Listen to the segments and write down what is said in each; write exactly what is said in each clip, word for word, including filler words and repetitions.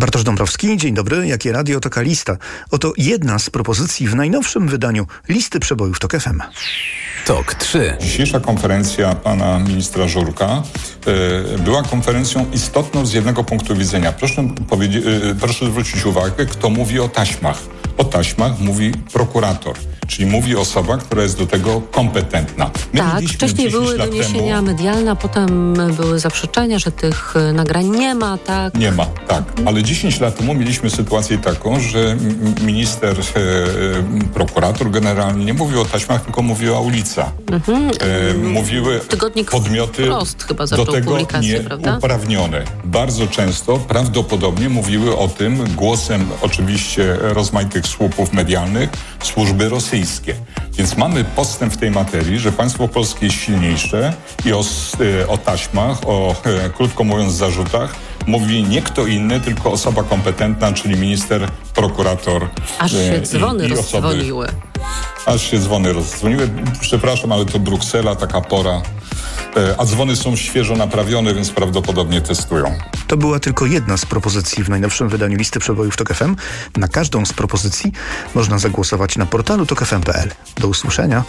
Bartosz Dąbrowski, dzień dobry. Jakie radio, taka lista. Oto jedna z propozycji w najnowszym wydaniu listy przebojów TOK F M. TOK trzy. Dzisiejsza konferencja pana ministra Żurka y, była konferencją istotną z jednego punktu widzenia. Proszę, powiedzieć, y, proszę zwrócić uwagę, kto mówi o taśmach. O taśmach mówi prokurator, czyli mówi osoba, która jest do tego kompetentna. My tak, wcześniej były doniesienia temu, medialne, a potem były zaprzeczenia, że tych nagrań nie ma, tak? Nie ma, tak. Ale dziesięć lat temu mieliśmy sytuację taką, że minister, e, prokurator generalnie nie mówił o taśmach, tylko mówiła ulica. Mhm. E, mówiły Tygodnik podmioty Wprost chyba do tego nieuprawnione. Bardzo często, prawdopodobnie mówiły o tym głosem oczywiście rozmaitych słupów medialnych służby rosyjskie. Więc mamy postęp w tej materii, że państwo polskie jest silniejsze i o, o taśmach, o, krótko mówiąc, zarzutach mówi nie kto inny, tylko osoba kompetentna, czyli minister, prokurator. Aż się dzwony i, i rozdzwoniły. Aż się dzwony rozdzwoniły. Przepraszam, ale to Bruksela, taka pora. A dzwony są świeżo naprawione, więc prawdopodobnie testują. To była tylko jedna z propozycji w najnowszym wydaniu listy przebojów TOK F M. Na każdą z propozycji można zagłosować na portalu tok f m kropka p l. Do usłyszenia.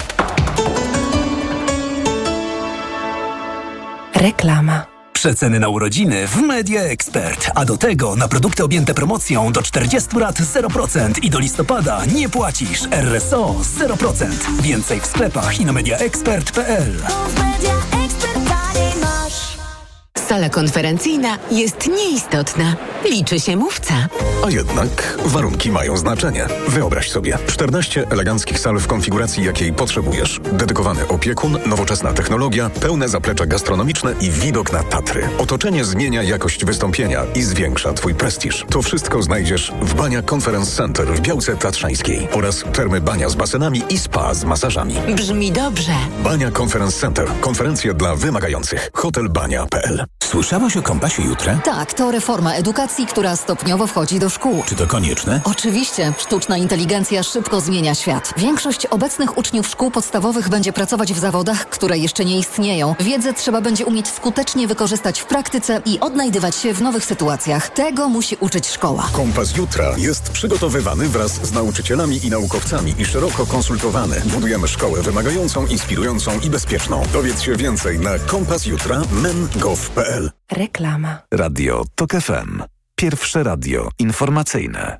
Reklama. Przeceny na urodziny w Media Expert. A do tego na produkty objęte promocją do czterdziestu lat zero procent i do listopada nie płacisz. R S O zero procent. Więcej w sklepach i na media expert kropka p l. Sala konferencyjna jest nieistotna. Liczy się mówca. A jednak warunki mają znaczenie. Wyobraź sobie czternaście eleganckich sal w konfiguracji, jakiej potrzebujesz. Dedykowany opiekun, nowoczesna technologia, pełne zaplecze gastronomiczne i widok na Tatry. Otoczenie zmienia jakość wystąpienia i zwiększa Twój prestiż. To wszystko znajdziesz w Bania Conference Center w Białce Tatrzańskiej oraz termy Bania z basenami i spa z masażami. Brzmi dobrze. Bania Conference Center. Konferencje dla wymagających. hotel bania kropka p l. Słyszałaś o Kompasie Jutra? Tak, to reforma edukacji, która stopniowo wchodzi do szkół. Czy to konieczne? Oczywiście. Sztuczna inteligencja szybko zmienia świat. Większość obecnych uczniów szkół podstawowych będzie pracować w zawodach, które jeszcze nie istnieją. Wiedzę trzeba będzie umieć skutecznie wykorzystać w praktyce i odnajdywać się w nowych sytuacjach. Tego musi uczyć szkoła. Kompas Jutra jest przygotowywany wraz z nauczycielami i naukowcami i szeroko konsultowany. Budujemy szkołę wymagającą, inspirującą i bezpieczną. Dowiedz się więcej na kompas jutra kropka men kropka gov kropka p l. Reklama. Radio TOK F M. Pierwsze radio informacyjne.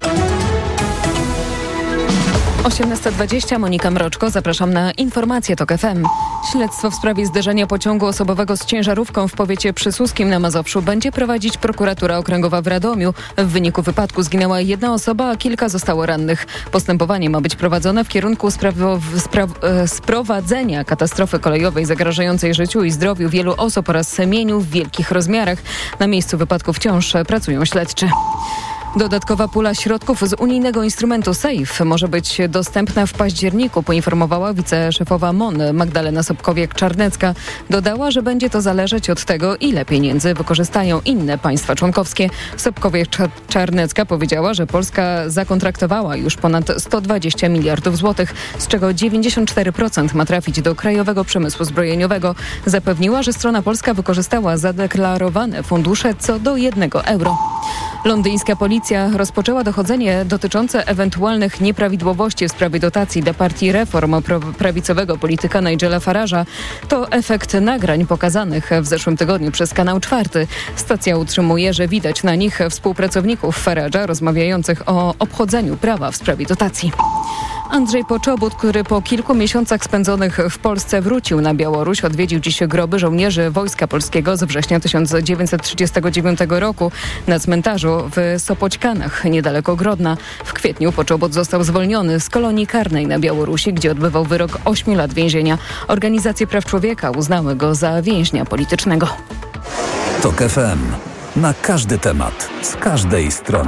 osiemnasta dwadzieścia, Monika Mroczko, zapraszam na informacje TOK F M. Śledztwo w sprawie zderzenia pociągu osobowego z ciężarówką w powiecie przysłuskim na Mazowszu będzie prowadzić prokuratura okręgowa w Radomiu. W wyniku wypadku zginęła jedna osoba, a kilka zostało rannych. Postępowanie ma być prowadzone w kierunku spraw- spra- sprowadzenia katastrofy kolejowej zagrażającej życiu i zdrowiu wielu osób oraz mieniu w wielkich rozmiarach. Na miejscu wypadku wciąż pracują śledczy. Dodatkowa pula środków z unijnego instrumentu SAFE może być dostępna w październiku, poinformowała wiceszefowa M O N Magdalena Sobkowiak-Czarnecka. Dodała, że będzie to zależeć od tego, ile pieniędzy wykorzystają inne państwa członkowskie. Sobkowiak-Czarnecka powiedziała, że Polska zakontraktowała już ponad sto dwadzieścia miliardów złotych, z czego dziewięćdziesiąt cztery procent ma trafić do krajowego przemysłu zbrojeniowego. Zapewniła, że strona polska wykorzystała zadeklarowane fundusze co do jednego euro. Londyńska policja rozpoczęła dochodzenie dotyczące ewentualnych nieprawidłowości w sprawie dotacji dla partii Reform prawicowego polityka Nigela Farage'a. To efekt nagrań pokazanych w zeszłym tygodniu przez Kanał Czwarty. Stacja utrzymuje, że widać na nich współpracowników Farage'a rozmawiających o obchodzeniu prawa w sprawie dotacji. Andrzej Poczobut, który po kilku miesiącach spędzonych w Polsce wrócił na Białoruś, odwiedził dziś groby żołnierzy Wojska Polskiego z września tysiąc dziewięćset trzydziestego dziewiątego roku na cmentarzu w Sopoćkanach, niedaleko Grodna. W kwietniu Poczobut został zwolniony z kolonii karnej na Białorusi, gdzie odbywał wyrok ośmiu lat więzienia. Organizacje praw człowieka uznały go za więźnia politycznego. TOK F M. Na każdy temat, z każdej strony.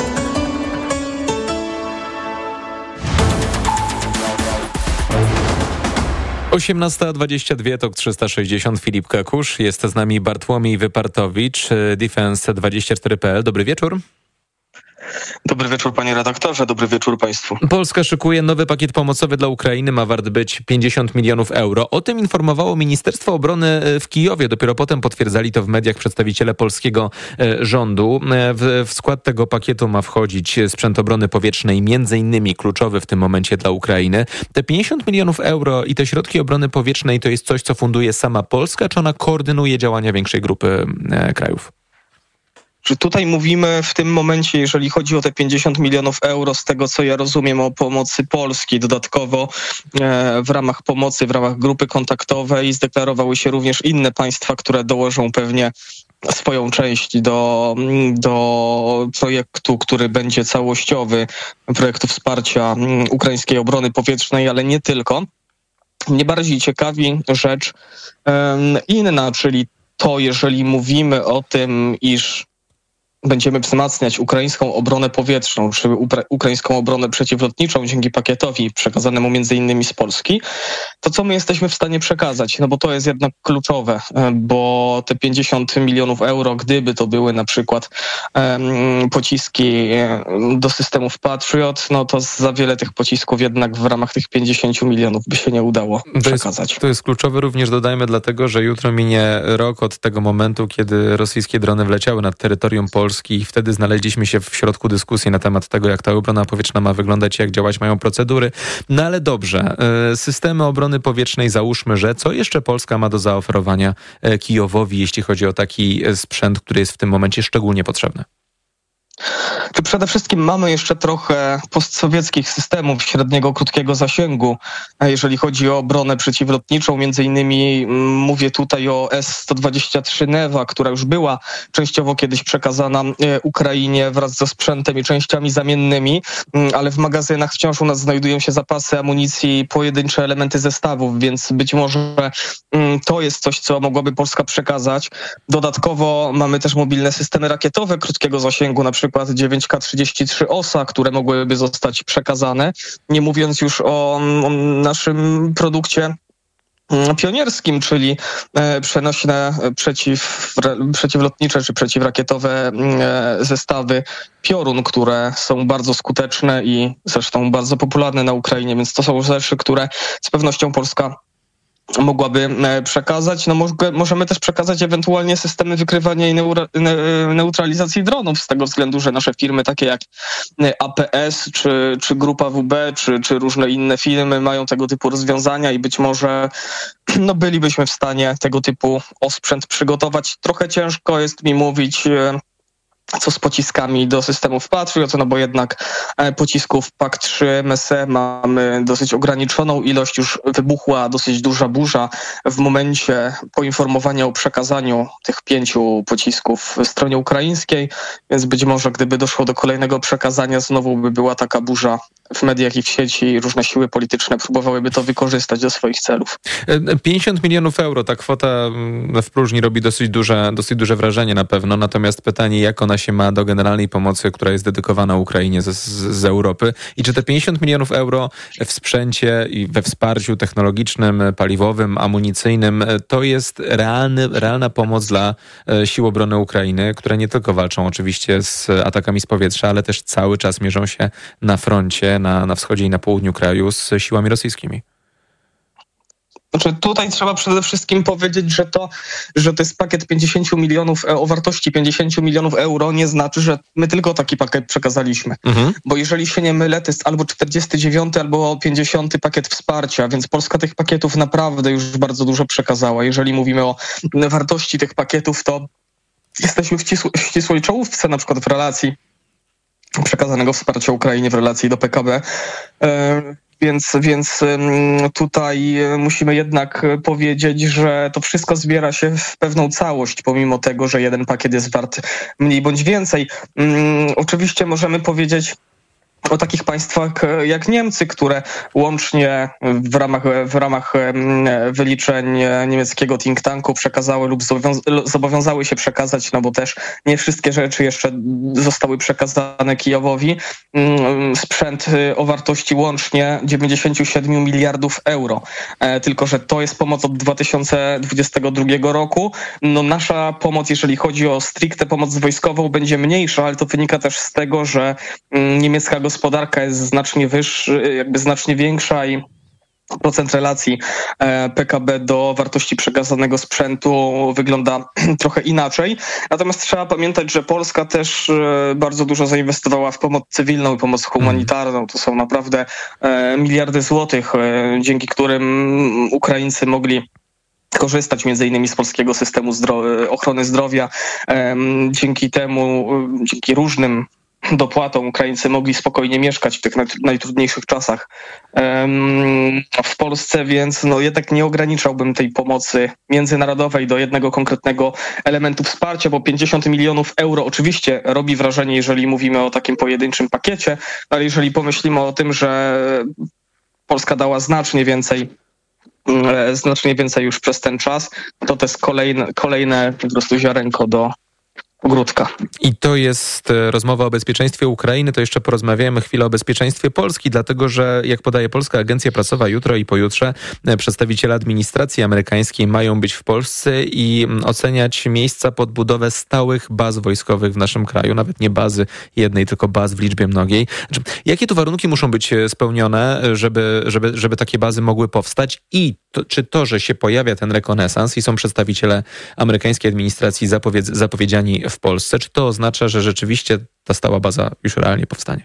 osiemnasta dwadzieścia dwa, TOK trzysta sześćdziesiąt, Filip Kakusz. Jest z nami Bartłomiej Wypartowicz, Defense dwadzieścia cztery kropka p l. Dobry wieczór. Dobry wieczór, panie redaktorze, dobry wieczór państwu. Polska szykuje nowy pakiet pomocowy dla Ukrainy, ma wart być pięćdziesiąt milionów euro. O tym informowało Ministerstwo Obrony w Kijowie. Dopiero potem potwierdzali to w mediach przedstawiciele polskiego rządu. W, w skład tego pakietu ma wchodzić sprzęt obrony powietrznej, między innymi kluczowy w tym momencie dla Ukrainy. Te pięćdziesiąt milionów euro i te środki obrony powietrznej to jest coś, co funduje sama Polska, czy ona koordynuje działania większej grupy krajów? Że tutaj mówimy w tym momencie, jeżeli chodzi o te pięćdziesiąt milionów euro, z tego co ja rozumiem, o pomocy Polski. Dodatkowo e, w ramach pomocy, w ramach grupy kontaktowej zdeklarowały się również inne państwa, które dołożą pewnie swoją część do, do projektu, który będzie całościowy, projektu wsparcia ukraińskiej obrony powietrznej, ale nie tylko. Mnie bardziej ciekawi rzecz e, inna, czyli to, jeżeli mówimy o tym, iż będziemy wzmacniać ukraińską obronę powietrzną, czy upra- ukraińską obronę przeciwlotniczą dzięki pakietowi przekazanemu między innymi z Polski, to co my jesteśmy w stanie przekazać? No bo to jest jednak kluczowe, bo te pięćdziesiąt milionów euro, gdyby to były na przykład um, pociski do systemów Patriot, no to za wiele tych pocisków jednak w ramach tych pięćdziesiąt milionów by się nie udało to przekazać. Jest, to jest kluczowe również, dodajmy, dlatego, że jutro minie rok od tego momentu, kiedy rosyjskie drony wleciały nad terytorium Polski i wtedy znaleźliśmy się w środku dyskusji na temat tego, jak ta obrona powietrzna ma wyglądać, jak działać mają procedury. No ale dobrze, systemy obrony powietrznej, załóżmy, że co jeszcze Polska ma do zaoferowania Kijowowi, jeśli chodzi o taki sprzęt, który jest w tym momencie szczególnie potrzebny? Czy przede wszystkim mamy jeszcze trochę postsowieckich systemów średniego, krótkiego zasięgu, jeżeli chodzi o obronę przeciwlotniczą. Między innymi mówię tutaj o S sto dwadzieścia trzy Neva, która już była częściowo kiedyś przekazana Ukrainie wraz ze sprzętem i częściami zamiennymi, ale w magazynach wciąż u nas znajdują się zapasy amunicji i pojedyncze elementy zestawów, więc być może to jest coś, co mogłaby Polska przekazać. Dodatkowo mamy też mobilne systemy rakietowe krótkiego zasięgu, na przykład dziewięć K trzydzieści trzy Osa, które mogłyby zostać przekazane. Nie mówiąc już o, o naszym produkcie pionierskim, czyli przenośne przeciw, przeciwlotnicze czy przeciwrakietowe zestawy Piorun, które są bardzo skuteczne i zresztą bardzo popularne na Ukrainie, więc to są rzeczy, które z pewnością Polska mogłaby przekazać. No możemy też przekazać ewentualnie systemy wykrywania i neura, neutralizacji dronów, z tego względu, że nasze firmy takie jak A P S czy, czy Grupa W B czy, czy różne inne firmy mają tego typu rozwiązania i być może no, bylibyśmy w stanie tego typu osprzęt przygotować. Trochę ciężko jest mi mówić, co z pociskami do systemów Patriot, no bo jednak pocisków P A K trzy M S E mamy dosyć ograniczoną ilość, już wybuchła dosyć duża burza w momencie poinformowania o przekazaniu tych pięciu pocisków stronie ukraińskiej, więc być może gdyby doszło do kolejnego przekazania, znowu by była taka burza w mediach i w sieci i różne siły polityczne próbowałyby to wykorzystać do swoich celów. pięćdziesiąt milionów euro, ta kwota w próżni robi dosyć duże, dosyć duże wrażenie na pewno, natomiast pytanie, jak ona się ma do generalnej pomocy, która jest dedykowana Ukrainie z, z, z Europy i czy te pięćdziesiąt milionów euro w sprzęcie i we wsparciu technologicznym, paliwowym, amunicyjnym, to jest realny, realna pomoc dla sił obrony Ukrainy, które nie tylko walczą oczywiście z atakami z powietrza, ale też cały czas mierzą się na froncie, na, na wschodzie i na południu kraju z siłami rosyjskimi. Znaczy tutaj trzeba przede wszystkim powiedzieć, że to, że to jest pakiet pięćdziesiąt milionów o wartości pięćdziesiąt milionów euro, nie znaczy, że my tylko taki pakiet przekazaliśmy. Mhm. Bo jeżeli się nie mylę, to jest albo czterdziesty dziewiąty, albo pięćdziesiąty pakiet wsparcia, więc Polska tych pakietów naprawdę już bardzo dużo przekazała. Jeżeli mówimy o wartości tych pakietów, to jesteśmy w, ścisł- w ścisłej czołówce, na przykład w relacji przekazanego wsparcia Ukrainie w relacji do P K B. Yy, Więc, więc tutaj musimy jednak powiedzieć, że to wszystko zbiera się w pewną całość, pomimo tego, że jeden pakiet jest wart mniej bądź więcej. Um, oczywiście możemy powiedzieć, o takich państwach jak Niemcy, które łącznie w ramach, w ramach wyliczeń niemieckiego think tanku przekazały lub zobowiązały się przekazać, no bo też nie wszystkie rzeczy jeszcze zostały przekazane Kijowowi, sprzęt o wartości łącznie dziewięćdziesiąt siedem miliardów euro. Tylko że to jest pomoc od dwa tysiące dwudziestego drugiego roku. No nasza pomoc, jeżeli chodzi o stricte pomoc wojskową, będzie mniejsza, ale to wynika też z tego, że niemiecka gospodarka jest znacznie wyższa, jakby znacznie większa i procent relacji P K B do wartości przekazanego sprzętu wygląda trochę inaczej. Natomiast trzeba pamiętać, że Polska też bardzo dużo zainwestowała w pomoc cywilną i pomoc humanitarną. To są naprawdę miliardy złotych, dzięki którym Ukraińcy mogli korzystać między innymi z polskiego systemu zdro- ochrony zdrowia. Dzięki temu, dzięki różnym dopłatą Ukraińcy mogli spokojnie mieszkać w tych najtrudniejszych czasach w Polsce, więc no jednak nie ograniczałbym tej pomocy międzynarodowej do jednego konkretnego elementu wsparcia, bo pięćdziesiąt milionów euro oczywiście robi wrażenie, jeżeli mówimy o takim pojedynczym pakiecie, ale jeżeli pomyślimy o tym, że Polska dała znacznie więcej znacznie więcej już przez ten czas, to to jest kolejne, kolejne po prostu ziarenko do ogródka. I to jest rozmowa o bezpieczeństwie Ukrainy, to jeszcze porozmawiamy chwilę o bezpieczeństwie Polski, dlatego że jak podaje Polska Agencja Prasowa, jutro i pojutrze przedstawiciele administracji amerykańskiej mają być w Polsce i oceniać miejsca pod budowę stałych baz wojskowych w naszym kraju, nawet nie bazy jednej, tylko baz w liczbie mnogiej. Jakie tu warunki muszą być spełnione, żeby, żeby, żeby takie bazy mogły powstać i to, czy to, że się pojawia ten rekonesans i są przedstawiciele amerykańskiej administracji zapowiedz, zapowiedziani w Polsce, czy to oznacza, że rzeczywiście ta stała baza już realnie powstanie?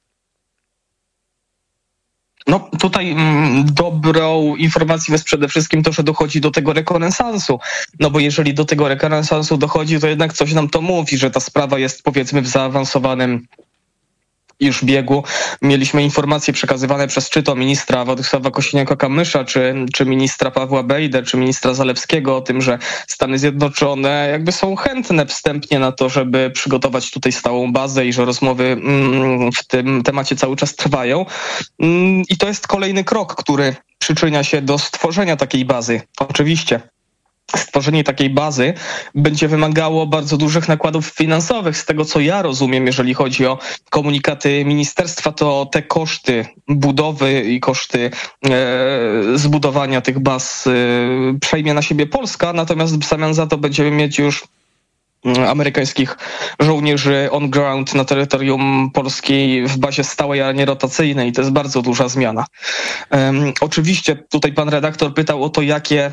No tutaj mm, dobrą informacją jest przede wszystkim to, że dochodzi do tego rekonesansu. No bo jeżeli do tego rekonesansu dochodzi, to jednak coś nam to mówi, że ta sprawa jest powiedzmy w zaawansowanym już biegu. Mieliśmy informacje przekazywane przez czy to ministra Władysława Kosiniaka-Kamysza, czy, czy ministra Pawła Bejdę, czy ministra Zalewskiego o tym, że Stany Zjednoczone jakby są chętne wstępnie na to, żeby przygotować tutaj stałą bazę i że rozmowy mm, w tym temacie cały czas trwają. Mm, I to jest kolejny krok, który przyczynia się do stworzenia takiej bazy. Oczywiście stworzenie takiej bazy będzie wymagało bardzo dużych nakładów finansowych. Z tego, co ja rozumiem, jeżeli chodzi o komunikaty ministerstwa, to te koszty budowy i koszty e, zbudowania tych baz e, przejmie na siebie Polska, natomiast w zamian za to będziemy mieć już amerykańskich żołnierzy on ground na terytorium Polski w bazie stałej, a nie rotacyjnej. To jest bardzo duża zmiana. E, oczywiście tutaj pan redaktor pytał o to, jakie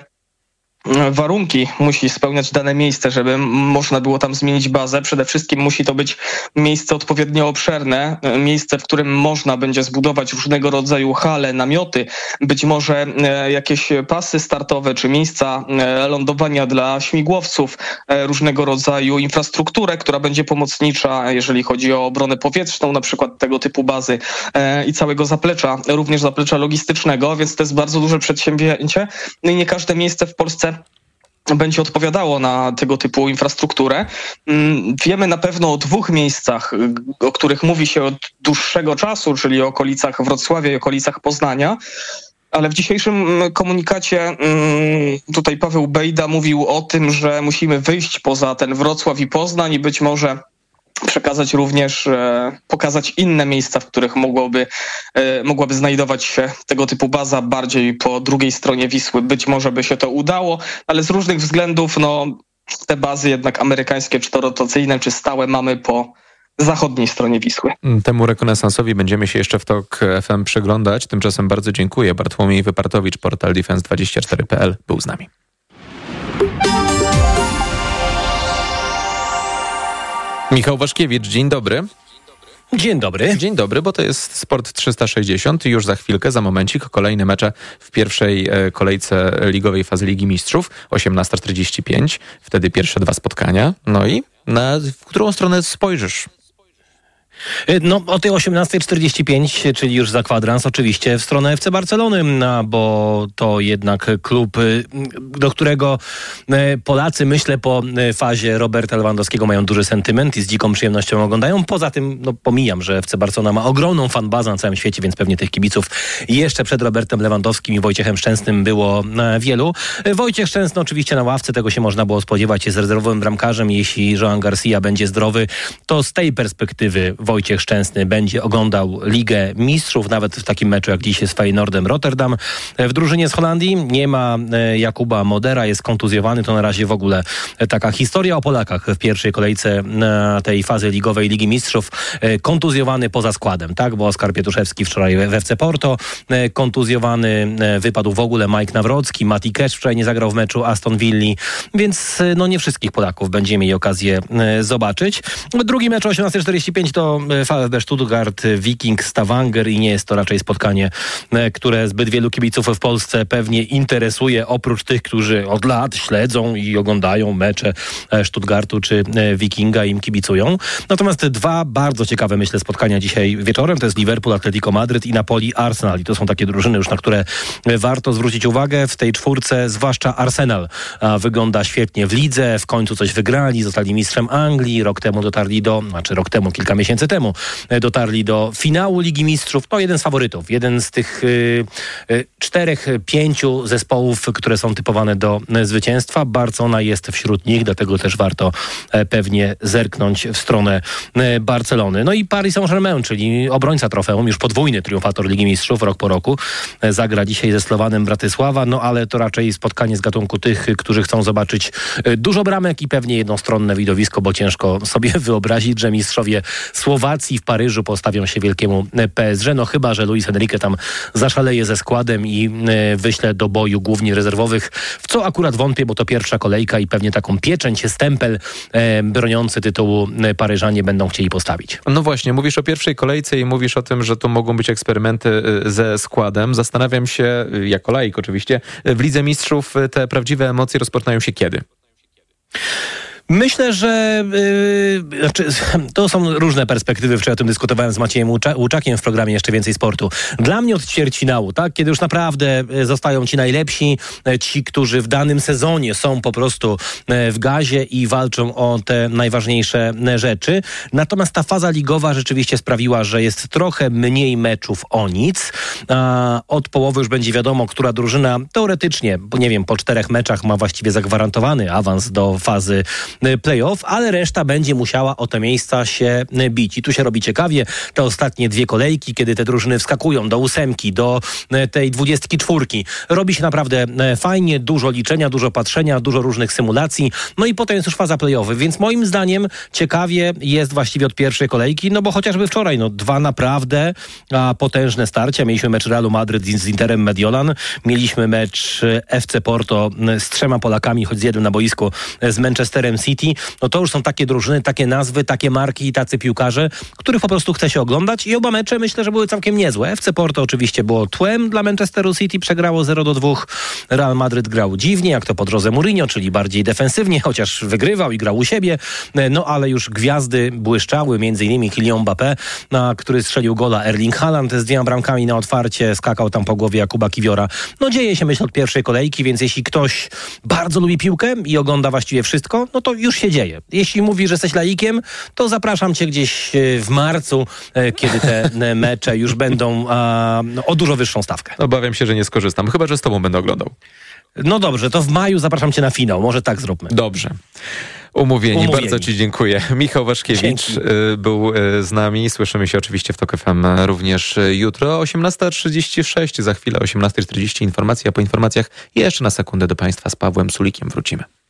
warunki musi spełniać dane miejsce, żeby można było tam zmienić bazę. Przede wszystkim musi to być miejsce odpowiednio obszerne, miejsce, w którym można będzie zbudować różnego rodzaju hale, namioty, być może jakieś pasy startowe, czy miejsca lądowania dla śmigłowców, różnego rodzaju infrastrukturę, która będzie pomocnicza, jeżeli chodzi o obronę powietrzną, na przykład tego typu bazy i całego zaplecza, również zaplecza logistycznego, więc to jest bardzo duże przedsięwzięcie. No i nie każde miejsce w Polsce będzie odpowiadało na tego typu infrastrukturę. Wiemy na pewno o dwóch miejscach, o których mówi się od dłuższego czasu, czyli o okolicach Wrocławia i okolicach Poznania. Ale w dzisiejszym komunikacie tutaj Paweł Bejda mówił o tym, że musimy wyjść poza ten Wrocław i Poznań i być może przekazać również, e, pokazać inne miejsca, w których mogłoby, e, mogłaby znajdować się tego typu baza bardziej po drugiej stronie Wisły. Być może by się to udało, ale z różnych względów no, te bazy jednak amerykańskie, czy to rotacyjne, czy stałe mamy po zachodniej stronie Wisły. Temu rekonesansowi będziemy się jeszcze w TOK F M przyglądać. Tymczasem bardzo dziękuję. Bartłomiej Wypartowicz, portal defense dwadzieścia cztery kropka p l był z nami. Michał Waszkiewicz, dzień dobry. Dzień dobry. Dzień dobry, bo to jest Sport trzysta sześćdziesiąt i już za chwilkę, za momencik, kolejne mecze w pierwszej kolejce ligowej fazy Ligi Mistrzów, osiemnasta czterdzieści pięć, wtedy pierwsze dwa spotkania. No i na w którą stronę spojrzysz? No o tej osiemnasta czterdzieści pięć, czyli już za kwadrans, oczywiście w stronę F C Barcelony, no, bo to jednak klub, do którego Polacy, myślę, po fazie Roberta Lewandowskiego mają duży sentyment i z dziką przyjemnością oglądają. Poza tym, no pomijam, że F C Barcelona ma ogromną fanbazę na całym świecie, więc pewnie tych kibiców jeszcze przed Robertem Lewandowskim i Wojciechem Szczęsnym było wielu. Wojciech Szczęsny oczywiście na ławce, tego się można było spodziewać, jest rezerwowym bramkarzem. Jeśli Joan Garcia będzie zdrowy, to z tej perspektywy Wojciech Szczęsny będzie oglądał Ligę Mistrzów, nawet w takim meczu jak dziś jest z Feyenoordem Rotterdam. W drużynie z Holandii nie ma Jakuba Modera, jest kontuzjowany, to na razie w ogóle taka historia o Polakach w pierwszej kolejce tej fazy ligowej Ligi Mistrzów. Kontuzjowany poza składem, tak, bo Oskar Pietuszewski wczoraj w F C Porto, kontuzjowany wypadł w ogóle Mike Nawrocki, Mati Cash wczoraj nie zagrał w meczu Aston Villa, więc no nie wszystkich Polaków będziemy mieli okazję zobaczyć. Drugi mecz o osiemnasta czterdzieści pięć to VfB Stuttgart, Viking Stavanger i nie jest to raczej spotkanie, które zbyt wielu kibiców w Polsce pewnie interesuje, oprócz tych, którzy od lat śledzą i oglądają mecze Stuttgartu czy Vikinga i im kibicują. Natomiast dwa bardzo ciekawe, myślę, spotkania dzisiaj wieczorem, to jest Liverpool, Atletico Madryt i Napoli, Arsenal. I to są takie drużyny już, na które warto zwrócić uwagę. W tej czwórce zwłaszcza Arsenal wygląda świetnie w lidze, w końcu coś wygrali, zostali mistrzem Anglii, rok temu dotarli do, znaczy rok temu, kilka miesięcy temu, dotarli do finału Ligi Mistrzów. To jeden z faworytów, jeden z tych y, y, czterech, pięciu zespołów, które są typowane do y, zwycięstwa. Barcelona jest wśród nich, dlatego też warto y, pewnie zerknąć w stronę y, Barcelony. No i Paris Saint-Germain, czyli obrońca trofeum, już podwójny triumfator Ligi Mistrzów rok po roku, y, zagra dzisiaj ze Slowanem Bratysława, no ale to raczej spotkanie z gatunku tych, którzy chcą zobaczyć y, dużo bramek i pewnie jednostronne widowisko, bo ciężko sobie wyobrazić, że mistrzowie Słowacji w Paryżu postawią się wielkiemu P S G, no chyba że Luis Enrique tam zaszaleje ze składem i y, wyśle do boju głównie rezerwowych, w co akurat wątpię, bo to pierwsza kolejka i pewnie taką pieczęć, stempel y, broniący tytułu y, Paryżanie będą chcieli postawić. No właśnie, mówisz o pierwszej kolejce i mówisz o tym, że to mogą być eksperymenty y, ze składem. Zastanawiam się, y, jako laik oczywiście, y, w Lidze Mistrzów y, te prawdziwe emocje rozpoczynają się kiedy? Myślę, że yy, znaczy, to są różne perspektywy. Wczoraj o tym dyskutowałem z Maciejem Łucza- Łuczakiem w programie Jeszcze Więcej Sportu. Dla mnie od ćwierćfinału, tak, kiedy już naprawdę zostają ci najlepsi, ci, którzy w danym sezonie są po prostu w gazie i walczą o te najważniejsze rzeczy. Natomiast ta faza ligowa rzeczywiście sprawiła, że jest trochę mniej meczów o nic. A od połowy już będzie wiadomo, która drużyna teoretycznie, bo nie wiem, po czterech meczach ma właściwie zagwarantowany awans do fazy playoff, ale reszta będzie musiała o te miejsca się bić. I tu się robi ciekawie. Te ostatnie dwie kolejki, kiedy te drużyny wskakują do ósemki, do tej dwudziestki czwórki. Robi się naprawdę fajnie, dużo liczenia, dużo patrzenia, dużo różnych symulacji. No i potem jest już faza play-offowa, więc moim zdaniem ciekawie jest właściwie od pierwszej kolejki, no bo chociażby wczoraj, no dwa naprawdę a, potężne starcia. Mieliśmy mecz Realu Madryt z Interem Mediolan, mieliśmy mecz F C Porto z trzema Polakami, choć z jednym na boisku, z Manchesterem City. No to już są takie drużyny, takie nazwy, takie marki i tacy piłkarze, których po prostu chce się oglądać i oba mecze myślę, że były całkiem niezłe. F C Porto oczywiście było tłem dla Manchesteru City, przegrało zero do dwóch. Real Madryt grał dziwnie, jak to pod Jose Mourinho, czyli bardziej defensywnie, chociaż wygrywał i grał u siebie, no ale już gwiazdy błyszczały, między innymi Kylian Mbappé, na który strzelił gola Erling Haaland z dwiema bramkami na otwarcie, skakał tam po głowie Jakuba Kiwiora. No dzieje się myślę od pierwszej kolejki, więc jeśli ktoś bardzo lubi piłkę i ogląda właściwie wszystko, no to już się dzieje. Jeśli mówi, że jesteś laikiem, to zapraszam cię gdzieś w marcu, kiedy te mecze już będą a, no, o dużo wyższą stawkę. Obawiam się, że nie skorzystam, chyba że z tobą będę oglądał. No dobrze, to w maju zapraszam cię na finał. Może tak zróbmy. Dobrze. Umówieni. Umówieni. Bardzo ci dziękuję. Michał Waszkiewicz Dzięki. był z nami. Słyszymy się oczywiście w TOK F M również jutro o osiemnasta trzydzieści sześć. Za chwilę o osiemnasta czterdzieści informacje, a po informacjach jeszcze na sekundę do Państwa z Pawłem Sulikiem wrócimy.